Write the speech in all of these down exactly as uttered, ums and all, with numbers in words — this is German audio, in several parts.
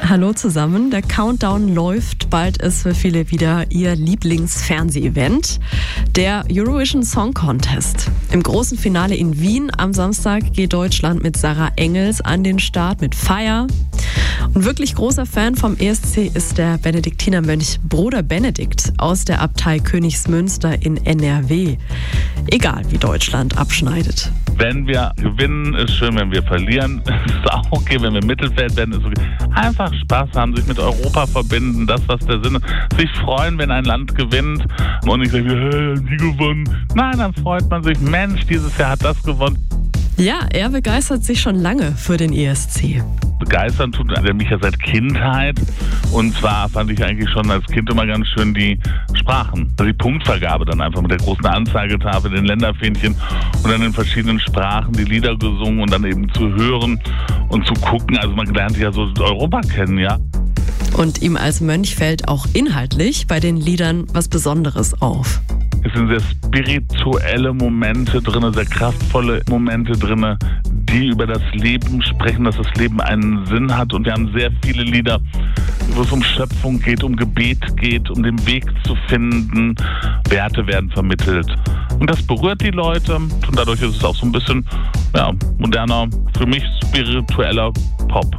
Hallo zusammen, der Countdown läuft. Bald ist für viele wieder ihr Lieblingsfernseh-Event, der Eurovision Song Contest. Im großen Finale in Wien am Samstag geht Deutschland mit Sarah Engels an den Start mit Fire. Und wirklich großer Fan vom E S C ist der Benediktinermönch Bruder Benedikt aus der Abtei Königsmünster in N R W. Egal, wie Deutschland abschneidet. Wenn wir gewinnen, ist schön. Wenn wir verlieren, ist auch okay. Wenn wir Mittelfeld werden, ist okay. Einfach Spaß haben, sich mit Europa verbinden, das, was der Sinn ist. Sich freuen, wenn ein Land gewinnt und nicht sagen, hey, die gewonnen. Nein, dann freut man sich, Mensch, dieses Jahr hat das gewonnen. Ja, er begeistert sich schon lange für den E S C. Begeistern tut er mich ja seit Kindheit. Und zwar fand ich eigentlich schon als Kind immer ganz schön die Sprachen. Die Punktvergabe dann einfach mit der großen Anzeigetafel, den Länderfähnchen und dann in verschiedenen Sprachen die Lieder gesungen und dann eben zu hören und zu gucken. Also man lernt ja so Europa kennen, ja. Und ihm als Mönch fällt auch inhaltlich bei den Liedern was Besonderes auf. Es sind sehr spirituelle Momente drin, sehr kraftvolle Momente drin, die über das Leben sprechen, dass das Leben einen Sinn hat. Und wir haben sehr viele Lieder, wo es um Schöpfung geht, um Gebet geht, um den Weg zu finden. Werte werden vermittelt. Und das berührt die Leute und dadurch ist es auch so ein bisschen ja, moderner, für mich spiritueller Pop.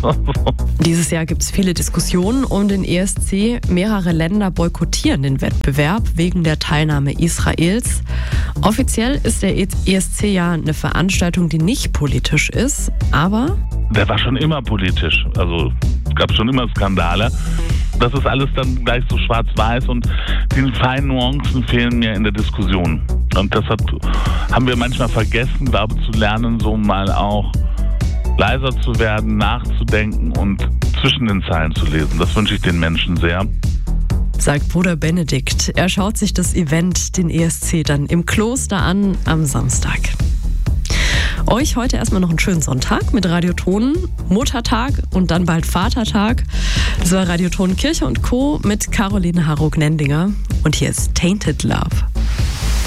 Dieses Jahr gibt es viele Diskussionen um den E S C. Mehrere Länder boykottieren den Wettbewerb wegen der Teilnahme Israels. Offiziell ist der E S C ja eine Veranstaltung, die nicht politisch ist, aber... Der war schon immer politisch. Also es gab schon immer Skandale. Das ist alles dann gleich so schwarz-weiß und die feinen Nuancen fehlen mir in der Diskussion. Und deshalb haben wir manchmal vergessen, glaube ich, zu lernen, so mal auch leiser zu werden, nachzudenken und zwischen den Zeilen zu lesen. Das wünsche ich den Menschen sehr. Sagt Bruder Benedikt. Er schaut sich das Event, den E S C, dann im Kloster an am Samstag. Euch heute erstmal noch einen schönen Sonntag mit Radioton, Muttertag und dann bald Vatertag. Das war Radioton Kirche und Co. mit Caroline Harrog-Nendinger. Und hier ist Tainted Love.